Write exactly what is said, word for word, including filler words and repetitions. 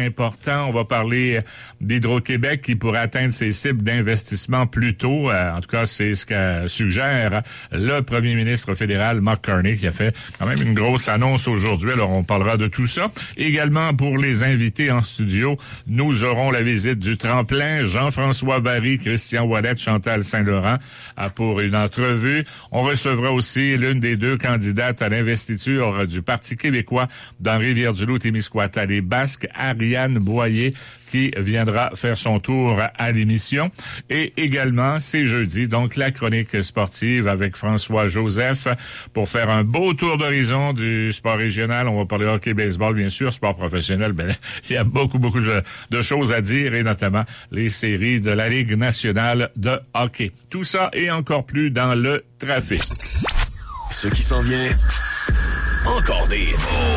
important. On va parler d'Hydro-Québec qui pourrait atteindre ses cibles d'investissement plus tôt. Euh, en tout cas, c'est ce que suggère le premier ministre fédéral, Mark Carney, qui a fait quand même une grosse annonce aujourd'hui. Alors, on parlera de tout ça. Également, pour les invités en studio, nous aurons la visite du tremplin. Jean-François Barry, Christian Ouellet, Chantal Saint-Laurent pour une entrevue. On recevra aussi l'une des deux candidates à l'investiture du Parti québécois dans Rivière-du-Loup-Témiscouata, les Basques, Ariane Boyer, qui viendra faire son tour à l'émission. Et également, c'est jeudi, donc la chronique sportive avec François Joseph pour faire un beau tour d'horizon du sport régional. On va parler hockey, baseball, bien sûr, sport professionnel. Ben, il y a beaucoup, beaucoup de, de choses à dire et notamment les séries de la Ligue nationale de hockey. Tout ça et encore plus dans le trafic. Ce qui s'en vient, encore des...